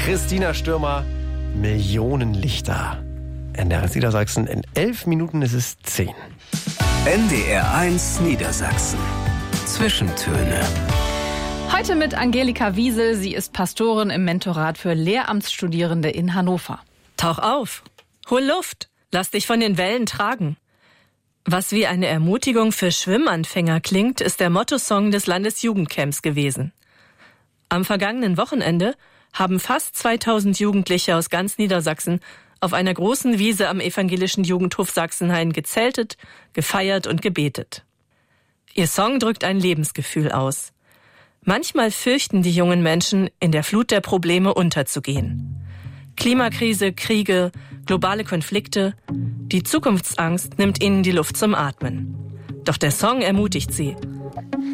Christina Stürmer, Millionenlichter. NDR Niedersachsen, in 11 Minuten ist es 10. NDR 1 Niedersachsen. Zwischentöne. Heute mit Angelika Wiesel. Sie ist Pastorin im Mentorat für Lehramtsstudierende in Hannover. Tauch auf, hol Luft, lass dich von den Wellen tragen. Was wie eine Ermutigung für Schwimmanfänger klingt, ist der Mottosong des Landesjugendcamps gewesen. Am vergangenen Wochenende haben fast 2000 Jugendliche aus ganz Niedersachsen auf einer großen Wiese am evangelischen Jugendhof Sachsenhain gezeltet, gefeiert und gebetet. Ihr Song drückt ein Lebensgefühl aus. Manchmal fürchten die jungen Menschen, in der Flut der Probleme unterzugehen. Klimakrise, Kriege, globale Konflikte, die Zukunftsangst nimmt ihnen die Luft zum Atmen. Doch der Song ermutigt sie.